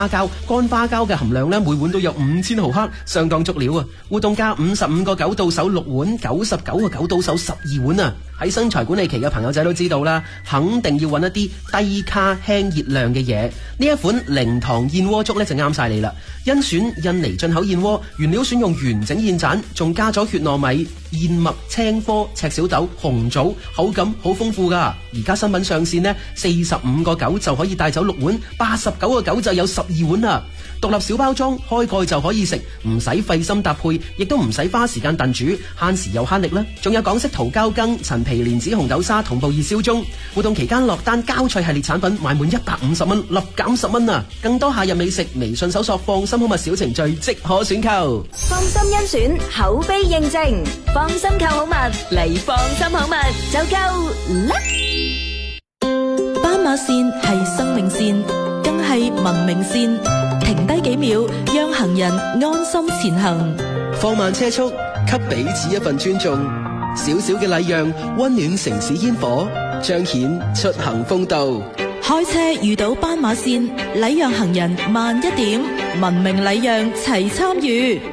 膠乾花膠嘅含量咧，每碗都有5000毫克，相當足料啊！活動價55個9到手6碗，99個9到手12碗啊！喺身材管理期嘅朋友仔都知道啦，肯定要揾一啲低卡輕熱量嘅嘢。呢一款零糖燕窩粥咧就啱晒你啦！甄選印尼進口燕窩，原料選用完整燕盞，仲加咗血糯米、燕麥、青稞、赤小豆、紅棗，口感好豐富噶。而家新品上線呢，45個9就可以帶走6碗，89個9就有12碗啦。獨立小包裝，開蓋就可以食，唔使費心搭配，亦都唔使花時間燉煮，慳時又慳力啦。仲有港式桃膠羹、陳皮蓮子紅豆沙同步熱銷中。活動期間落單膠脆系列產品買滿150蚊，立減10蚊啊！更多夏日美食，微信搜索放心好物小程序即可選購。 放心甄選，口碑認證，放心購好物嚟放心好物就夠啦。 斑馬線係生命線，更係文明線。停低幾秒，讓行人安心前行。 放慢車速，給彼此一份尊重。小小嘅禮讓，溫暖城市煙火，彰顯出行風度。 開車遇到斑馬線，禮讓行人慢一點，文明禮讓齊參與。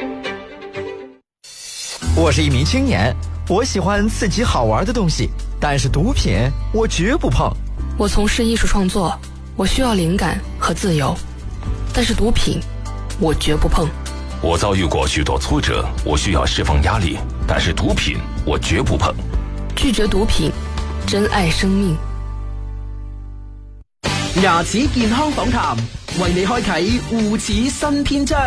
我是一名青年，我喜歡刺激好玩的東西，但是毒品我絕不碰。 我從事藝術創作，我需要靈感和自由，但是毒品我絕不碰。 我遭遇過許多挫折，我需要釋放壓力，但是毒品我絕不碰。 拒絕毒品，珍愛生命。 牙齒健康訪談，為你開啟護齒新篇章。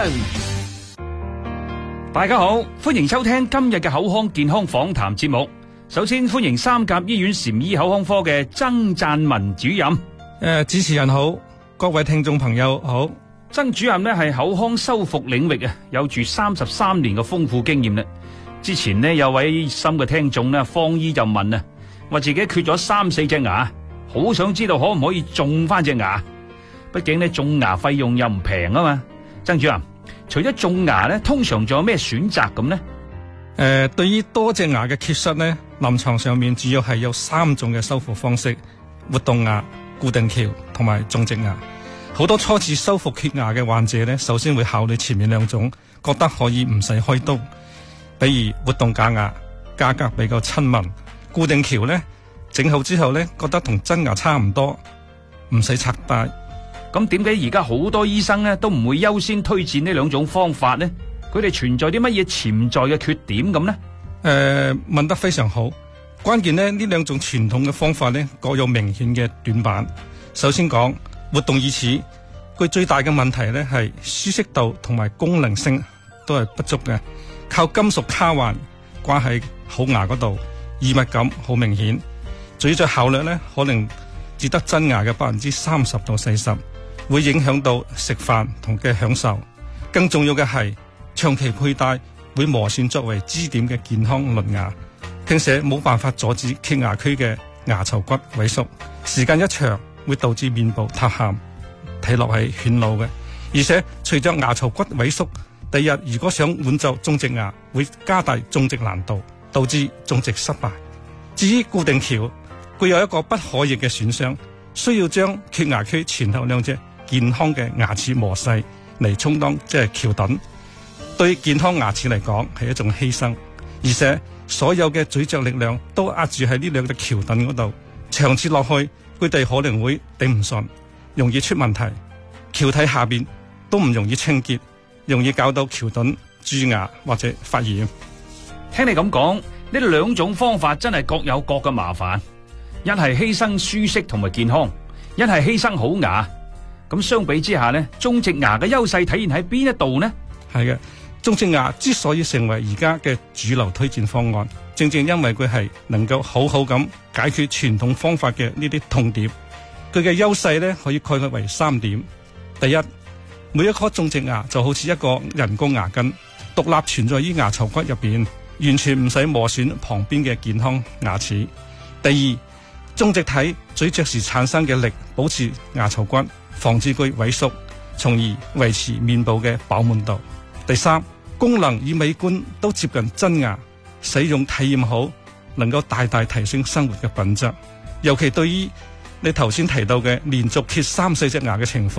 大家好，歡迎收聽今日嘅口腔健康訪談節目。首先歡迎三甲醫院禪醫口腔科嘅曾贊文主任。 主持人好，各位聽眾朋友好。 曾主任呢係口腔修復領域有住33年嘅豐富經驗啦。之前呢有位心嘅聽眾呢，方醫就問啊，話自己缺咗3-4隻牙，好想知道可唔可以種翻隻牙。畢竟呢種牙費用又唔平啊嘛。曾主任，除咗種牙呢，通常仲有咩選擇咁呢？ 對於多隻牙嘅缺失呢，臨床上面主要係有3種嘅修復方式：活動牙、固定橋同埋種植牙。好多初次修復缺牙嘅患者呢，首先會考慮前面2種，覺得可以唔使開刀。比如活動假牙，價格比較親民；固定橋呢，整好之後呢，覺得同真牙差唔多，唔使拆戴。 咁點解而家好多醫生呢都唔會優先推薦呢2種方法呢？佢哋存在啲乜嘢潛在嘅缺點咁呢？ 問得非常好。關鍵呢2種傳統嘅方法呢，各有明顯嘅短板。首先講活動義齒，佢最大嘅問題呢係舒適度同埋功能性都係不足嘅，靠金屬卡環掛喺好牙嗰度，異物感好明顯。咀嚼效率呢可能只得真牙嘅30%到40%，會影響到食飯同嘅享受。更重要嘅係長期佩戴會磨損作為支點嘅健康鄰牙，並且冇辦法阻止缺牙區嘅牙槽骨萎縮，時間一長會導致面部塌陷，睇落係顯老嘅。而且隨着牙槽骨萎縮，第日如果想換就種植牙，會加大種植難度，導致種植失敗。至於固定橋，具有一個不可逆嘅損傷，需要將缺牙區前後2隻健康嘅牙齒磨細嚟充當即係橋墩，對健康牙齒嚟講係一種犧牲。而且所有嘅咀嚼力量都壓住喺呢2隻橋墩嗰度，長此落去，佢哋可能會頂唔順，容易出問題。橋體下邊都唔容易清潔，容易搞到橋墩蛀牙或者發炎。 聽你咁講，呢2種方法真係各有各嘅麻煩。一係犧牲舒適同埋健康，一係犧牲好牙。咁相比之下呢，種植牙嘅優勢體現喺邊一度呢？ 係嘅，種植牙之所以成為而家嘅主流推薦方案，正正因為佢係能夠好好咁解決傳統方法嘅呢啲痛點。佢嘅優勢呢，可以概括為3點。第一，每一顆種植牙就好似一個人工牙根，獨立存在於牙槽骨入邊，完全唔使磨損旁邊嘅健康牙齒。第二，種植體咀嚼時產生嘅力保持牙槽骨，防止佢萎縮，從而維持面部嘅飽滿度。第三，功能與美觀都接近真牙，使用體驗好，能夠大大提升生活嘅品質。尤其對於你頭先提到嘅連續缺3-4隻牙嘅情況，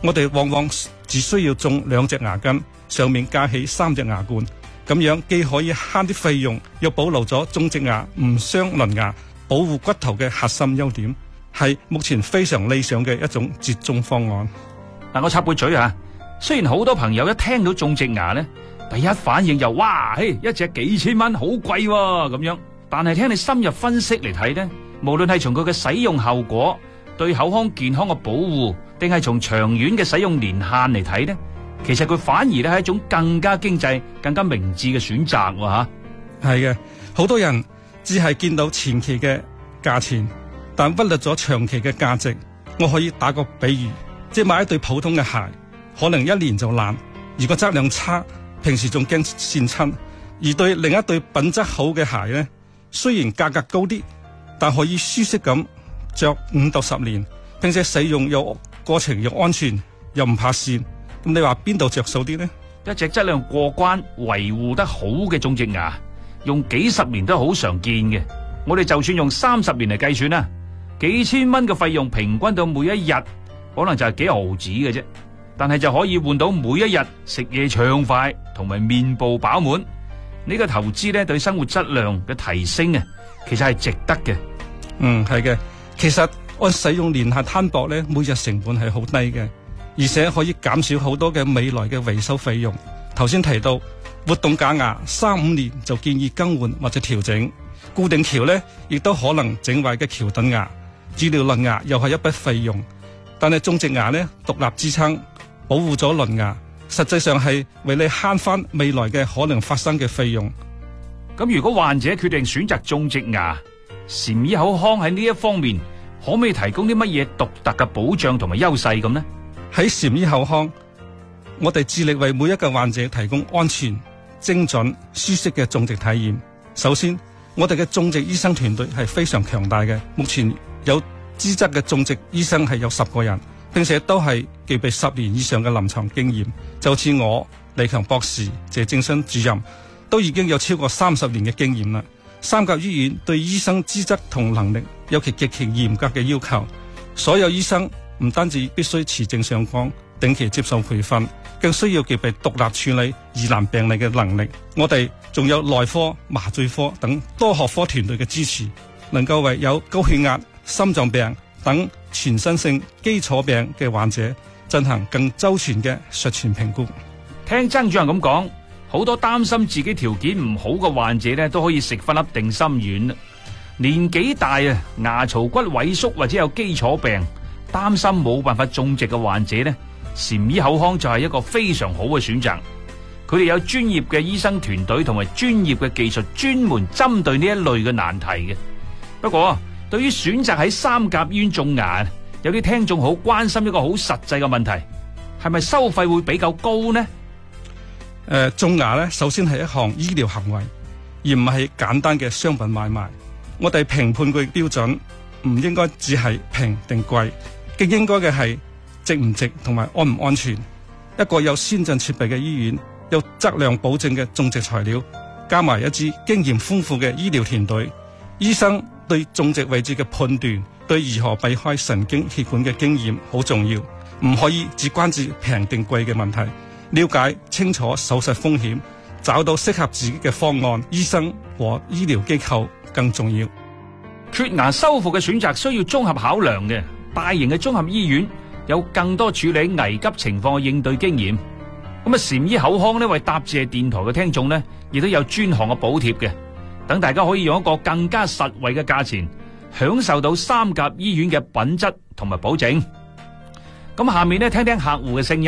我哋往往只需要種2隻牙根，上面加起3隻牙冠，咁樣既可以慳啲費用，又保留咗種植牙唔傷鄰牙、保護骨頭嘅核心優點，係目前非常理想嘅一種折中方案。 嗱，我插句嘴啊，雖然好多朋友一聽到種植牙呢，第一反應就哇，一隻幾千蚊，好貴喎咁樣。但係聽你深入分析嚟睇呢，無論係從佢嘅使用後果、對口腔健康嘅保護，定係從長遠嘅使用年限嚟睇呢，其實佢反而咧係一種更加經濟、更加明智嘅選擇喎。 係嘅，好多人只係見到前期嘅價錢，但忽略咗長期嘅價值。我可以打個比喻，即係買一對普通嘅鞋，可能1年就爛，如果質量差，平時仲驚跣親；而對另一對品質好嘅鞋呢，雖然價格高啲，但可以舒適咁着5到10年，並且使用又過程又安全，又唔怕跣。咁你話邊度着數啲呢？ 一隻質量過關、維護得好嘅種植牙，用幾十年都好常見嘅。我哋就算用30年嚟計算啦，幾千蚊嘅費用平均到每一日可能就係幾毫子嘅啫，但係就可以換到每一日食嘢暢快同埋面部飽滿。呢個投資咧對生活質量嘅提升啊，其實係值得嘅。 係嘅。其實按使用年限攤薄咧，每日成本係好低嘅，而且可以減少好多嘅未來嘅維修費用。頭先提到活動假牙3-5年就建議更換或者調整，固定橋咧亦都可能整壞嘅橋墩牙，治療鄰牙又係一筆費用。但係種植牙咧獨立支撐，保護咗鄰牙，實際上係為你慳翻未來嘅可能發生嘅費用。 咁如果患者決定選擇種植牙，禪醫口腔喺呢一方面可唔可以提供啲乜嘢獨特嘅保障同埋優勢咁呢？ 喺禪醫口腔，我哋致力為每一個患者提供安全、精準、舒適嘅種植體驗。首先，我哋嘅種植醫生團隊係非常強大嘅，目前有資質嘅種植醫生係有10個人，並且都係具備10年以上嘅臨床經驗。就似我、李強博士、謝正新主任都已經有超過30年嘅經驗啦。三甲醫院對醫生資質同能力有其極其嚴格嘅要求，所有醫生唔單止必須持證上崗、定期接受培訓，更需要具備獨立處理疑難病例嘅能力。我哋仲有內科、麻醉科等多學科團隊嘅支持，能夠為有高血壓、心臟病等全身性基礎病嘅患者進行更周全嘅術前評估。 聽曾主任咁講，好多擔心自己條件唔好嘅患者咧，都可以食翻粒定心丸啦。年紀大啊，牙槽骨萎縮或者有基礎病，擔心冇辦法種植嘅患者咧，禪醫口腔就係一個非常好嘅選擇。佢哋有專業嘅醫生團隊同埋專業嘅技術，專門針對呢一類嘅難題嘅。不過，對於選擇喺三甲醫院種牙，有啲聽眾好關心一個好實際嘅問題，係咪收費會比較高呢？ 種牙咧，首先係一項醫療行為，而唔係簡單嘅商品買賣。我哋評判嘅標準唔應該只係平定貴，更應該嘅係值唔值同埋安唔安全。一個有先進設備嘅醫院，有質量保證嘅種植材料，加埋一支經驗豐富嘅醫療團隊，醫生對種植位置嘅判斷，對如何避開神經血管嘅經驗好重要，唔可以只關注平定貴嘅問題。了解清楚手術風險，找到適合自己嘅方案，醫生和醫療機構更重要。 缺牙修復嘅選擇需要綜合考量嘅，大型嘅綜合醫院有更多處理危急情況嘅應對經驗。咁啊，禪醫口腔呢，為答謝電台嘅聽眾呢，亦都有專項嘅補貼嘅，等大家可以用一個更加實惠嘅價錢，享受到三甲醫院嘅品質同埋保證。咁下面呢，聽聽客戶嘅聲音。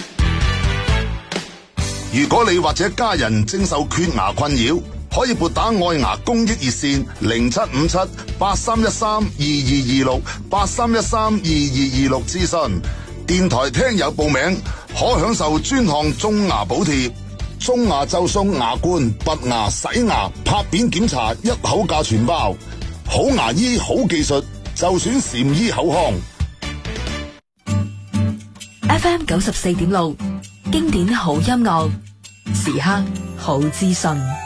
如果你或者家人正受缺牙困擾，可以撥打愛牙公益熱線0757-8313-2226 8313-2226諮詢。電台聽友報名可享受專項種牙補貼，種牙就送牙冠、拔牙、洗牙、拍片檢查，一口價全包。好牙醫好技術，就選禪醫口腔。 FM 94.6經典好音樂，時刻好資訊。